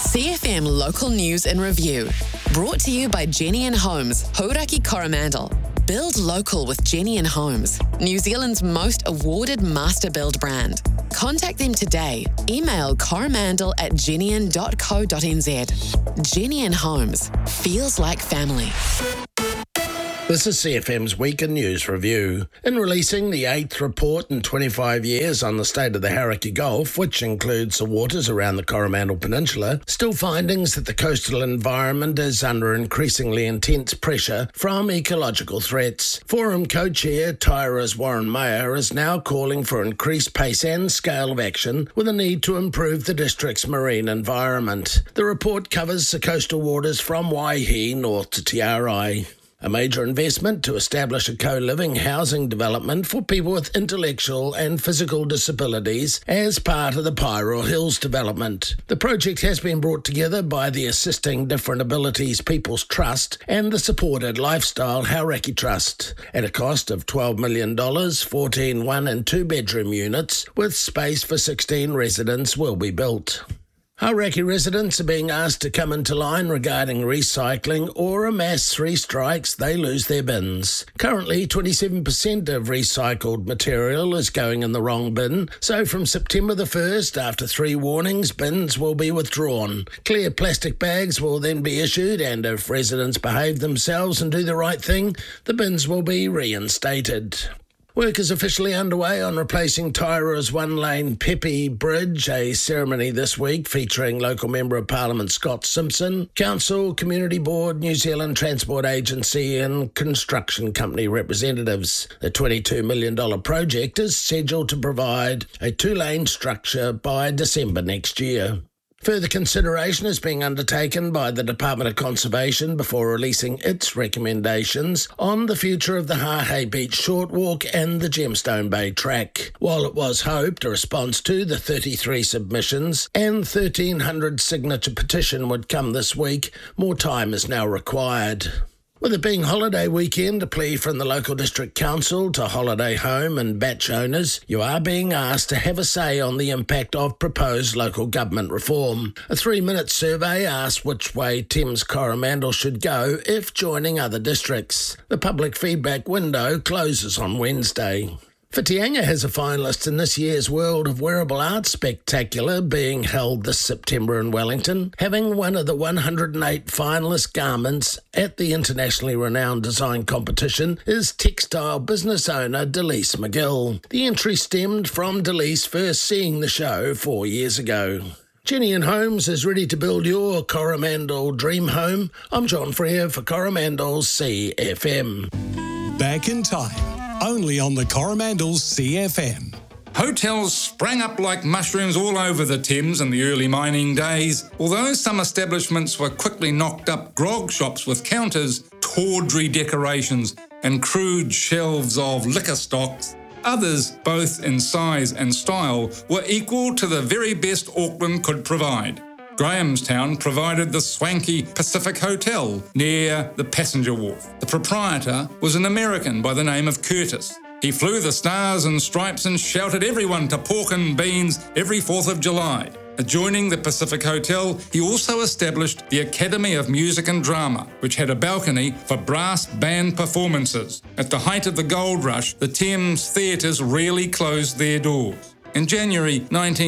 CFM Local News and Review. Brought to you by Jenny and Homes, Hauraki Coromandel. Build local with Jenny and Homes, New Zealand's most awarded master build brand. Contact them today. Email coromandel@jennian.co.nz. Jenny and Homes. Feels like family. This is CFM's Week in News Review. In releasing the 8th report in 25 years on the state of the Hauraki Gulf, which includes the waters around the Coromandel Peninsula, still findings that the coastal environment is under increasingly intense pressure from ecological threats. Forum co-chair Taira's Warren Mayer is now calling for increased pace and scale of action with a need to improve the district's marine environment. The report covers the coastal waters from Waihi north to Te Arai. A major investment to establish a co-living housing development for people with intellectual and physical disabilities as part of the Pyro Hills development. The project has been brought together by the Assisting Different Abilities People's Trust and the Supported Lifestyle Hauraki Trust at a cost of $12 million. 14 one- and two-bedroom units with space for 16 residents will be built. Hauraki residents are being asked to come into line regarding recycling, or a mass 3 strikes, they lose their bins. Currently, 27% of recycled material is going in the wrong bin, so from September the 1st, after 3 warnings, bins will be withdrawn. Clear plastic bags will then be issued, and if residents behave themselves and do the right thing, the bins will be reinstated. Work is officially underway on replacing Taira's one-lane Pepe Bridge, a ceremony this week featuring local Member of Parliament Scott Simpson, Council, Community Board, New Zealand Transport Agency and construction company representatives. The $22 million project is scheduled to provide a 2-lane structure by December next year. Further consideration is being undertaken by the Department of Conservation before releasing its recommendations on the future of the Hahei Beach Short Walk and the Gemstone Bay Track. While it was hoped a response to the 33 submissions and 1,300 signature petition would come this week, more time is now required. With it being holiday weekend, a plea from the local district council to holiday home and batch owners, you are being asked to have a say on the impact of proposed local government reform. A 3-minute survey asks which way Thames Coromandel should go if joining other districts. The public feedback window closes on Wednesday. Whitianga has a finalist in this year's World of Wearable Art Spectacular being held this September in Wellington, having one of the 108 finalist garments at the internationally renowned design competition is textile business owner Delise McGill. The entry stemmed from Delise first seeing the show 4 years ago. Jenny and Homes is ready to build your Coromandel dream home. I'm John Freer for Coromandel's CFM. Back in time. Only on the Coromandel's CFM. Hotels sprang up like mushrooms all over the Thames in the early mining days. Although some establishments were quickly knocked up grog shops with counters, tawdry decorations and crude shelves of liquor stocks, others, both in size and style, were equal to the very best Auckland could provide. Grahamstown provided the swanky Pacific Hotel near the passenger wharf. The proprietor was an American by the name of Curtis. He flew the stars and stripes and shouted everyone to pork and beans every 4th of July. Adjoining the Pacific Hotel, he also established the Academy of Music and Drama, which had a balcony for brass band performances. At the height of the gold rush, the Thames theatres rarely closed their doors. In January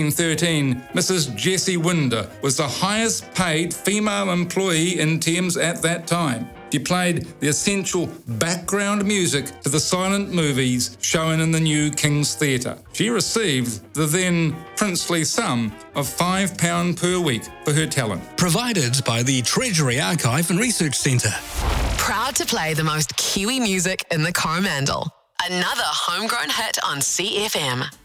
1913, Mrs. Jessie Winder was the highest paid female employee in Thames at that time. She played the essential background music to the silent movies shown in the new King's Theatre. She received the then princely sum of £5 per week for her talent. Provided by the Treasury Archive and Research Centre. Proud to play the most Kiwi music in the Coromandel. Another homegrown hit on CFM.